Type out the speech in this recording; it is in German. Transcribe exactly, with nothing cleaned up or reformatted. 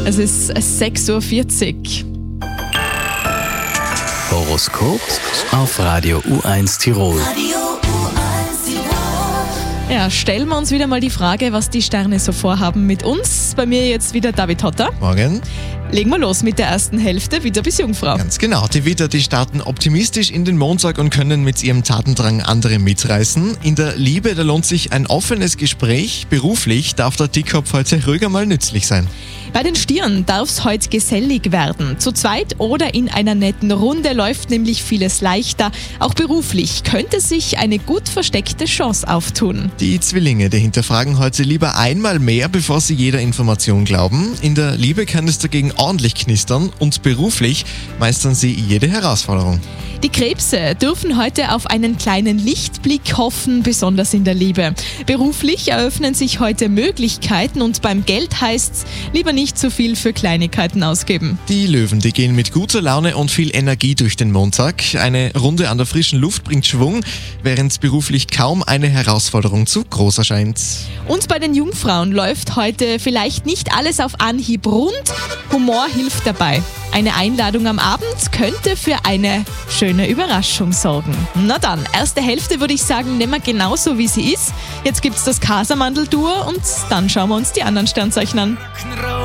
Es ist sechs Uhr vierzig. Horoskop auf Radio U eins Tirol. Ja, stellen wir uns wieder mal die Frage, was die Sterne so vorhaben mit uns. Bei mir jetzt wieder David Hotter. Morgen. Legen wir los mit der ersten Hälfte, Widder bis Jungfrau. Ganz genau. Die Widder, die starten optimistisch in den Montag und können mit ihrem Tatendrang andere mitreißen. In der Liebe, da lohnt sich ein offenes Gespräch. Beruflich darf der Dickkopf heute ruhiger mal nützlich sein. Bei den Stieren darf es heute gesellig werden. Zu zweit oder in einer netten Runde läuft nämlich vieles leichter. Auch beruflich könnte sich eine gut versteckte Chance auftun. Die Zwillinge, die hinterfragen heute lieber einmal mehr, bevor sie jeder Information glauben. In der Liebe kann es dagegen ordentlich knistern und beruflich meistern sie jede Herausforderung. Die Krebse dürfen heute auf einen kleinen Lichtblick hoffen, besonders in der Liebe. Beruflich eröffnen sich heute Möglichkeiten und beim Geld heißt's, lieber nicht zu viel für Kleinigkeiten ausgeben. Die Löwen, die gehen mit guter Laune und viel Energie durch den Montag. Eine Runde an der frischen Luft bringt Schwung, während beruflich kaum eine Herausforderung zu groß erscheint. Und bei den Jungfrauen läuft heute vielleicht nicht alles auf Anhieb rund. Humor hilft dabei. Eine Einladung am Abend könnte für eine schöne Überraschung sorgen. Na dann, erste Hälfte würde ich sagen, nehmen wir genauso wie sie ist. Jetzt gibt's das Casamandel-Duo und dann schauen wir uns die anderen Sternzeichen an.